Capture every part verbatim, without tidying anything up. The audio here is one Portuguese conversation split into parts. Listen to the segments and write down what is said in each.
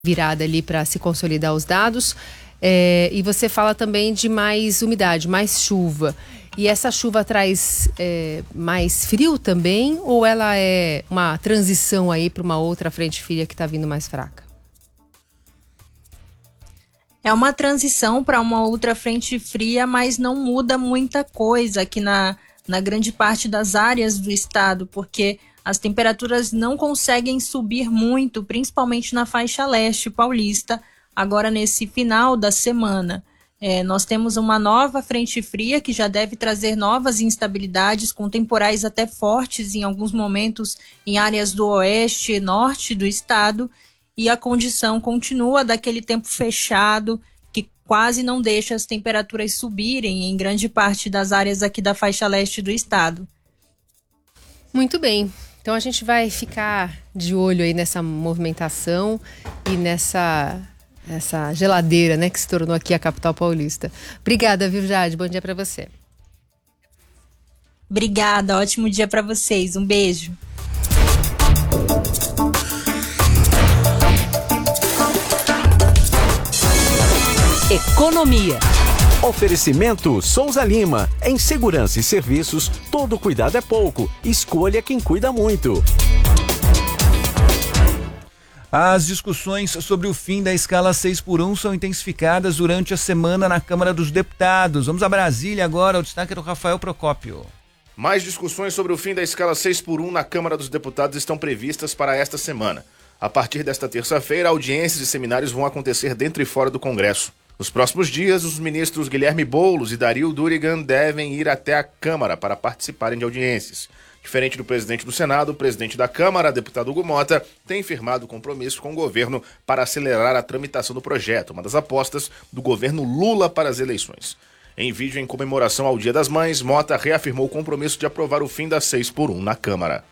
virada ali para se consolidar os dados. É, e você fala também de mais umidade, mais chuva. E essa chuva traz é, mais frio também, ou ela é uma transição aí para uma outra frente fria que está vindo mais fraca? É uma transição para uma outra frente fria, mas não muda muita coisa aqui na, na grande parte das áreas do estado, porque as temperaturas não conseguem subir muito, principalmente na faixa leste paulista, agora nesse final da semana. É, nós temos uma nova frente fria que já deve trazer novas instabilidades, com temporais até fortes em alguns momentos em áreas do oeste e norte do estado, e a condição continua daquele tempo fechado que quase não deixa as temperaturas subirem em grande parte das áreas aqui da faixa leste do estado. Muito bem. Então a gente vai ficar de olho aí nessa movimentação e nessa... essa geladeira, né, que se tornou aqui a capital paulista. Obrigada, viu, Jade? Bom dia para você. Obrigada, ótimo dia para vocês. Um beijo. Economia. Oferecimento Souza Lima. Em segurança e serviços, todo cuidado é pouco. Escolha quem cuida muito. As discussões sobre o fim da escala seis por um são intensificadas durante a semana na Câmara dos Deputados. Vamos a Brasília agora, o destaque é do Rafael Procópio. Mais discussões sobre o fim da escala seis por um na Câmara dos Deputados estão previstas para esta semana. A partir desta terça-feira, audiências e seminários vão acontecer dentro e fora do Congresso. Nos próximos dias, os ministros Guilherme Boulos e Dario Durigan devem ir até a Câmara para participarem de audiências. Diferente do presidente do Senado, o presidente da Câmara, deputado Hugo Mota, tem firmado compromisso com o governo para acelerar a tramitação do projeto, uma das apostas do governo Lula para as eleições. Em vídeo em comemoração ao Dia das Mães, Mota reafirmou o compromisso de aprovar o fim da seis por um na Câmara.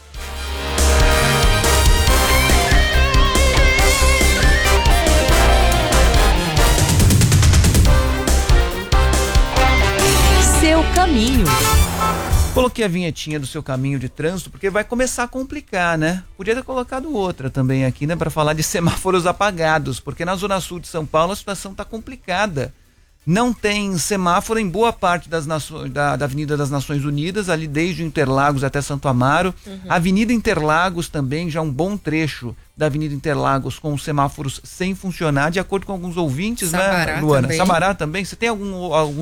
Seu caminho. Coloquei a vinhetinha do seu caminho de trânsito porque vai começar a complicar, né? Podia ter colocado outra também aqui, né? Para falar de semáforos apagados, porque na Zona Sul de São Paulo a situação está complicada. Não tem semáforo em boa parte das nações, da, da Avenida das Nações Unidas, ali desde Interlagos até Santo Amaro. Uhum. Avenida Interlagos também, já um bom trecho da Avenida Interlagos com os semáforos sem funcionar, de acordo com alguns ouvintes, Sabará, né, Luana? Também. Sabará também. Você tem algum, algum